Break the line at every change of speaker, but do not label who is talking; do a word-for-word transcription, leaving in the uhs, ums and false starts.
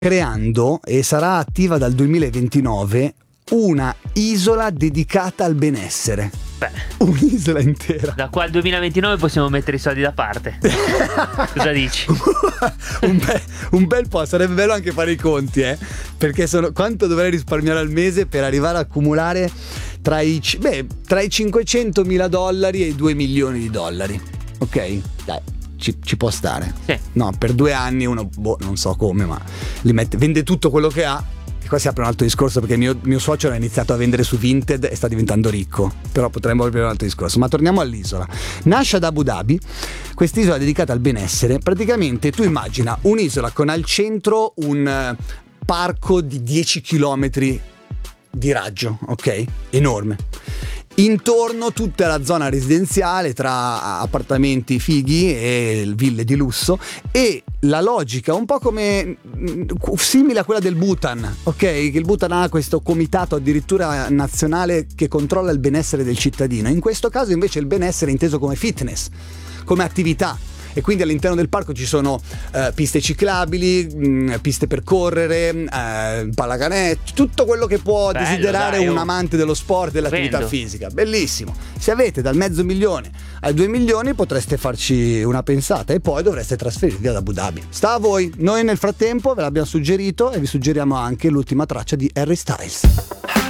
creando, e sarà attiva dal duemilaventinove, una isola dedicata al benessere.
Beh,
un'isola intera.
Da qua al duemilaventinove possiamo mettere i soldi da parte. Cosa dici?
un, bel, un bel po', sarebbe bello anche fare i conti, eh? Perché sono, quanto dovrei risparmiare al mese per arrivare a accumulare tra i, beh, tra i cinquecentomila dollari e i due milioni di dollari. Ok? Dai, ci, ci può stare.
Sì. No,
per due anni uno, boh, non so come, ma li mette, vende tutto quello che ha. Qua si apre un altro discorso, perché mio, mio suocero ha iniziato a vendere su Vinted e sta diventando ricco, però potremmo aprire un altro discorso. Ma torniamo all'isola. Nasce ad Abu Dhabi, quest'isola dedicata al benessere. Praticamente tu immagina un'isola con al centro un parco di dieci chilometri di raggio, ok? Enorme. Intorno tutta la zona residenziale tra appartamenti fighi e ville di lusso, e la logica un po' come simile a quella del Bhutan, ok? Che il Bhutan ha questo comitato addirittura nazionale che controlla il benessere del cittadino. In questo caso invece il benessere è inteso come fitness, come attività. E quindi all'interno del parco ci sono uh, piste ciclabili, mh, piste per correre, uh, pallacanestro, tutto quello che può Bello, desiderare dai, un oh. amante dello sport, dell'attività Vendo. fisica. Bellissimo. Se avete dal mezzo milione ai due milioni potreste farci una pensata, e poi dovreste trasferirvi ad Abu Dhabi. Sta a voi. Noi nel frattempo ve l'abbiamo suggerito e vi suggeriamo anche l'ultima traccia di Harry Styles.